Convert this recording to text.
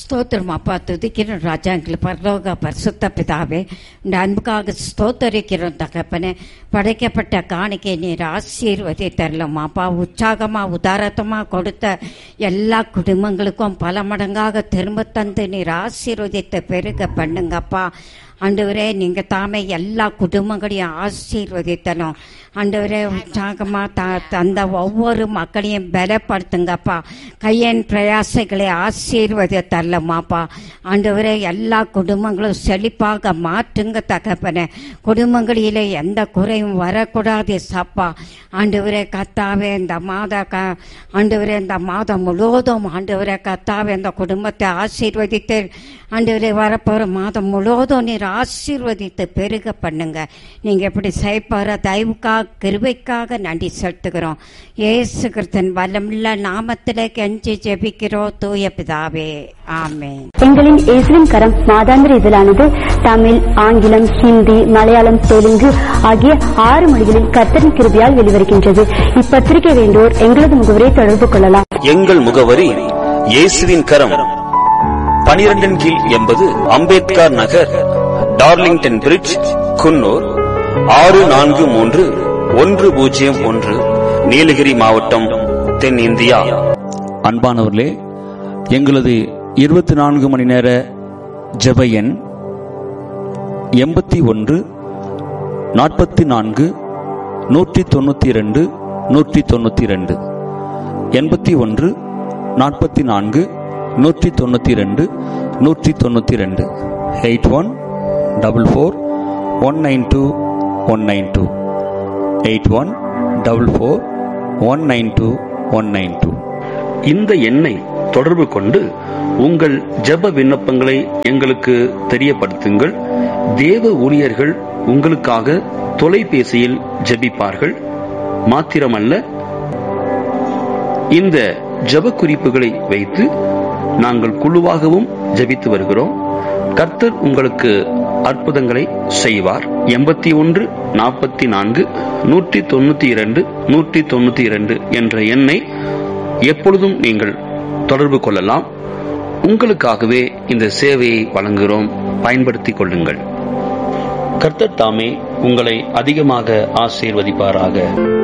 ஸ்தோத்திரம் அப்பா, துதிக்கிறோம் ராஜா. எங்களுக்கு பரலோக பரிசுத்த பிதாவே, இந்த அன்புக்காக ஸ்தோத்தரிக்கிறோம் தகப்பனே. படைக்கப்பட்ட காணிக்கை நீர் ஆசீர்வதி தரலாம் அப்பா. உற்சாகமா உதாரத்தமா கொடுத்த எல்லா குடும்பங்களுக்கும் பல மடங்காக திரும்ப தந்து நீர் ஆசீர்வதித்த பெருக பண்ணுங்கப்பா. ஆண்டவரே, நீங்க தாமே எல்லா குடும்பங்களையும் ஆசீர்வதித்தனும். ஆண்டவரே, உற்சாகமா தந்த ஒவ்வொரு மக்களையும் பலப்படுத்துங்கப்பா. கையன் பிரயாசங்களை ஆசீர்வதித்தரலாமாப்பா. ஆண்டவரே, எல்லா குடும்பங்களும் செழிப்பாக மாற்றுங்க தகப்பனே. குடும்பங்களிலே எந்த குறையும் வரக்கூடாது சப்பா. ஆண்டவரே கத்தாவே, இந்த ஆண்டவரே இந்த மாதம் முழுவதும் ஆண்டவரே கத்தாவே இந்த குடும்பத்தை ஆசீர்வதித்து ஆண்டவரே வரப்போற மாதம் முழுவதும் நீர் ஆசீர்வதித்து பெருக பண்ணுங்க. நீங்க எப்படி செய்யப்போற தயவுக்காக கிருபைக்காக நன்றி செலுத்துகிறோம். இயேசு கிறிஸ்துவின் வல்லமுள்ள நாமத்திலே கெஞ்சி ஜெபிக்கிறோம் தூய பிதாவே, ஆமென். எங்களின் இயேசுவின் கரம் மாதாந்திர இதழானது தமிழ், ஆங்கிலம், ஹிந்தி, மலையாளம், தெலுங்கு ஆகிய 6 மொழிகளில் கர்த்தரின் கிருபையால் வெளிவருகின்றது. இப்பத்திரிகை வேண்டுவோர் எங்களது முகவரியை தொடர்பு கொள்ளலாம். எங்கள் முகவரி இயேசுவின் கரம், 12 கீழ் 80 அம்பேத்கர் நகர், டார்லிங்டன் பிரிட்ஜ், குன்னூர் 643101, நீலகிரி மாவட்டம், தென்னிந்தியா. அன்பானவர்களே, எங்களது 24 மணி நேர ஜெப எண் 81 44 192 192, 81 44 192 192, 8144192192, 8144192192. இந்த எண்ணை தொடர்பு கொண்டு உங்கள் ஜெப விண்ணப்பங்களை எங்களுக்கு தெரியப்படுத்துங்கள். தேவ ஊழியர்கள் உங்களுக்காக தொலைபேசியில் ஜெபிப்பார்கள். மாத்திரமல்ல, இந்த ஜெப குறிப்புகளை வைத்து நாங்கள் குழுவாகவும் ஜெபித்து வருகிறோம். கர்த்தர் உங்களுக்கு அற்புதங்களை செய்வார். 81 44 192 192 என்ற எண்ணை எப்பொழுதும் நீங்கள் தொடர்பு கொள்ளலாம். உங்களுக்காகவே இந்த சேவையை வழங்குகிறோம். பயன்படுத்திக் கொள்ளுங்கள். கர்த்தர் தாமே உங்களை அதிகமாக ஆசீர்வதிப்பாராக.